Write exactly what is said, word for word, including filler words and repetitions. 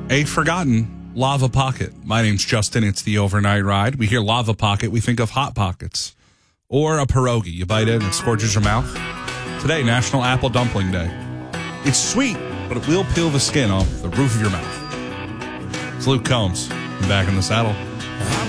A forgotten Lava Pocket. My name's Justin. It's the Overnight Ride. We hear Lava Pocket, we think of Hot Pockets. Or a pierogi. You bite it and it scorches your mouth. Today, National Apple Dumpling Day. It's sweet, but it will peel the skin off the roof of your mouth. It's Luke Combs. I'm back in the saddle.